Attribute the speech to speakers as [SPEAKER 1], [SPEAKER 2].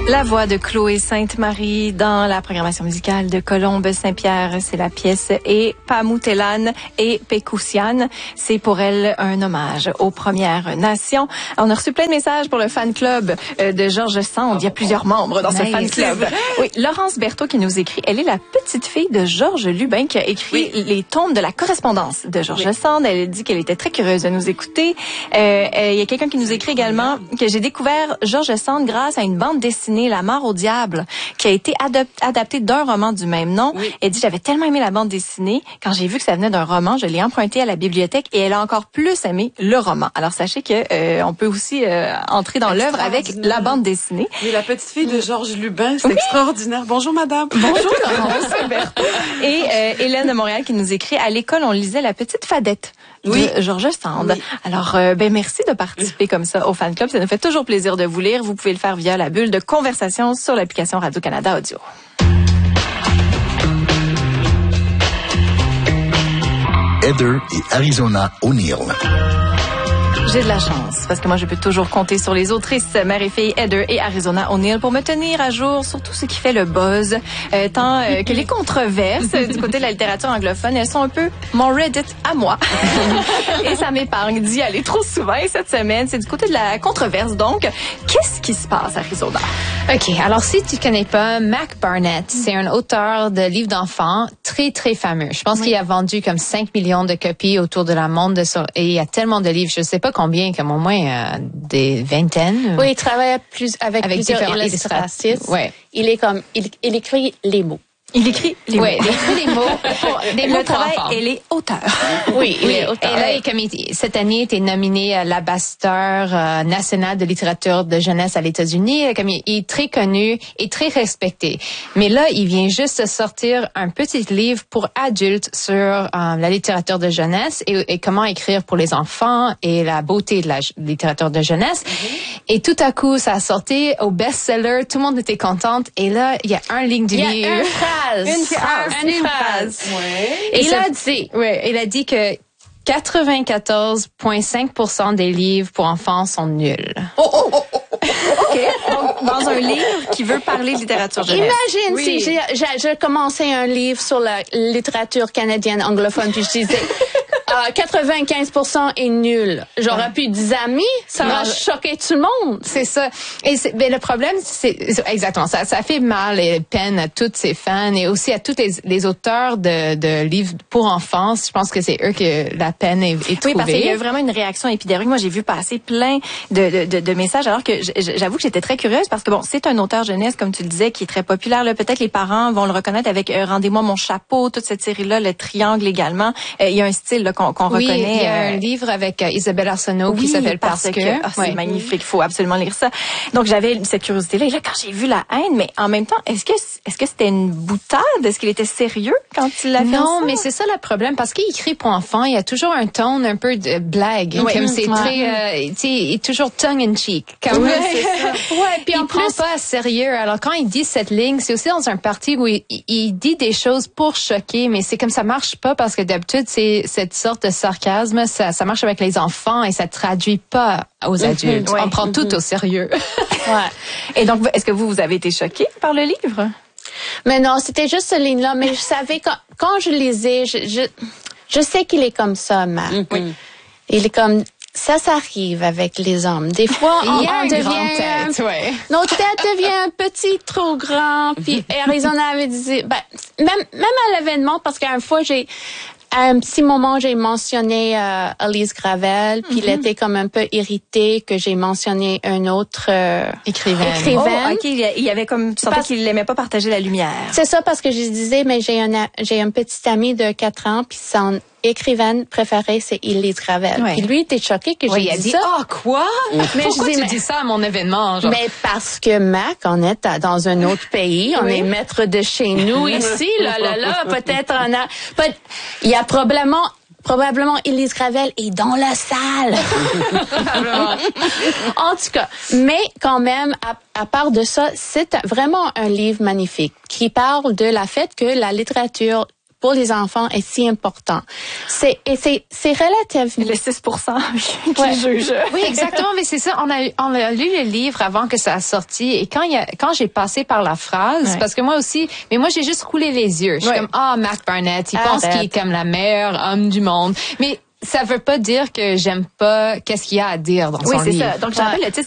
[SPEAKER 1] La voix de Chloé Sainte-Marie dans la programmation musicale de Colombe Saint-Pierre, c'est la pièce Et Pamoutelane et Pécoussiane. C'est pour elle un hommage aux Premières Nations. On a reçu plein de messages pour le fan club de Georges Sand. Il y a plusieurs membres dans ce fan club. Oui, Laurence Berthaud qui nous écrit. Elle est la petite fille de Georges Lubin qui a écrit les tomes de la correspondance de Georges Sand. Elle dit qu'elle était très curieuse de nous écouter. Il y a quelqu'un qui nous écrit également que j'ai découvert Georges Sand grâce à une bande dessinée La mort au diable, qui a été adaptée d'un roman du même nom. Oui. Elle dit, j'avais tellement aimé la bande dessinée, quand j'ai vu que ça venait d'un roman, je l'ai emprunté à la bibliothèque et elle a encore plus aimé le roman. Alors sachez que on peut aussi entrer dans l'œuvre avec la bande dessinée.
[SPEAKER 2] Oui, la petite fille de Georges Lubin, c'est extraordinaire. Bonjour madame.
[SPEAKER 1] Bonjour Laurence Berthaud. Et Hélène de Montréal qui nous écrit, à l'école on lisait La petite fadette de Georges Sand. Oui. Alors, merci de participer comme ça au fan club. Ça nous fait toujours plaisir de vous lire. Vous pouvez le faire via la bulle de conversation sur l'application Radio-Canada Audio.
[SPEAKER 3] Heather et Arizona O'Neill.
[SPEAKER 1] J'ai de la chance, parce que moi, je peux toujours compter sur les autrices, mère et fille Heather et Arizona O'Neill, pour me tenir à jour sur tout ce qui fait le buzz, tant que les controverses du côté de la littérature anglophone, elles sont un peu mon Reddit à moi. Et ça m'épargne d'y aller trop souvent. Et cette semaine, c'est du côté de la controverse. Donc, qu'est-ce qui se passe, Arizona?
[SPEAKER 4] OK. Alors, si tu connais pas Mac Barnett, c'est un auteur de livres d'enfants très, très fameux. Je pense qu'il a vendu comme 5 millions de copies autour de la monde et il y a tellement de livres. Je sais pas combien, comme au moins des vingtaines.
[SPEAKER 5] Oui, il travaille avec plusieurs illustratrices.
[SPEAKER 4] Ouais.
[SPEAKER 5] Il écrit les mots.
[SPEAKER 1] Il écrit les mots.
[SPEAKER 4] Oui, il écrit des mots.
[SPEAKER 1] Des mots pour enfants. Et les auteurs.
[SPEAKER 4] Oui, il est auteur. Et là, cette année, il était nominé à l'ambassadeur national de littérature de jeunesse à l'États-Unis. Comme il est très connu et très respecté. Mais là, il vient juste de sortir un petit livre pour adultes sur la littérature de jeunesse et comment écrire pour les enfants et la beauté de la littérature de jeunesse. Et tout à coup, ça a sorti au best-seller. Tout le monde était contente. Et là, il y a un ligne du livre.
[SPEAKER 1] Une phrase.
[SPEAKER 4] Ouais. Et il a dit que 94,5% des livres pour enfants sont nuls.
[SPEAKER 1] OK. Donc, dans un livre qui veut parler de littérature jeunesse.
[SPEAKER 5] Imagine si je commençais un livre sur la littérature canadienne anglophone, puis je disais 95% est nul. J'aurais plus des amis, ça va choquer tout le monde.
[SPEAKER 4] C'est ça. Mais le problème, c'est exactement ça. Ça fait mal et peine à tous ses fans et aussi à tous les auteurs de livres pour enfants. Je pense que c'est eux que la peine est trouvée.
[SPEAKER 1] Oui, parce qu'il y a vraiment une réaction épidermique. Moi, j'ai vu passer plein de messages, alors que j'avoue que j'étais très curieuse parce que bon, c'est un auteur jeunesse, comme tu le disais, qui est très populaire. Là, peut-être les parents vont le reconnaître avec Rendez-moi mon chapeau, toute cette série-là, Le Triangle également. Il y a un style là, qu'on reconnaît.
[SPEAKER 4] Oui, il y a un livre avec Isabelle Arsenault qui s'appelle Parce que.
[SPEAKER 1] C'est magnifique, il faut absolument lire ça. Donc j'avais cette curiosité-là. Et là, quand j'ai vu la haine, mais en même temps, est-ce que c'était une boutade? Est-ce qu'il était sérieux quand il l'a fait?
[SPEAKER 4] Non, mais c'est ça le problème, parce qu'il écrit pour enfants, il y a toujours un ton un peu de blague. Oui, comme c'est très, tu sais, il est toujours tongue in cheek. Comme
[SPEAKER 1] c'est ça.
[SPEAKER 4] Ouais, puis il prend pas à sérieux. Alors quand il dit cette ligne, c'est aussi dans un parti où il dit des choses pour choquer, mais c'est comme ça marche pas parce que d'habitude c'est cette sorte de sarcasme, ça marche avec les enfants et ça traduit pas aux adultes. On prend tout au sérieux.
[SPEAKER 1] Et donc, est-ce que vous avez été choqué par le livre?
[SPEAKER 5] Mais non, c'était juste cette ligne-là. Mais je savais quand je lisais, je sais qu'il est comme ça, Mac. Il est comme ça arrive avec les hommes. Des fois, on devient notre tête devient un petit trop grand. Puis Arizona avait dit, même à l'événement, parce qu'à une fois à un petit moment, j'ai mentionné Elise Gravel, puis il était comme un peu irrité que j'ai mentionné un autre écrivaine.
[SPEAKER 1] Oh, OK, il y avait comme sentait qu'il n'aimait pas partager la lumière.
[SPEAKER 5] C'est ça, parce que je disais, mais j'ai un petit ami de 4 ans, puis son écrivaine préférée, c'est Elise Gravel. Puis lui, il était choqué que j'ai dit ça.
[SPEAKER 4] Ah, quoi? Mais pourquoi tu dis ça à mon événement? Genre?
[SPEAKER 5] Mais parce que Mac, on est dans un autre pays, on est maître de chez nous ici, là, peut-être il y a probablement Elise Gravel est dans la salle. En tout cas, mais quand même, à part de ça, c'est vraiment un livre magnifique qui parle de la fait que la littérature pour les enfants est si important. C'est relativement...
[SPEAKER 1] Les 6% qui jugent.
[SPEAKER 4] Oui, exactement, mais c'est ça. On a lu le livre avant que ça a sorti et quand j'ai passé par la phrase, parce que moi aussi, mais moi j'ai juste roulé les yeux. Je suis comme, Matt Barnett, il pense qu'il est comme la meilleure homme du monde. Mais ça veut pas dire que j'aime pas qu'est-ce qu'il y a à dire dans son livre.
[SPEAKER 1] Oui, c'est ça. Donc, je rappelle le titre,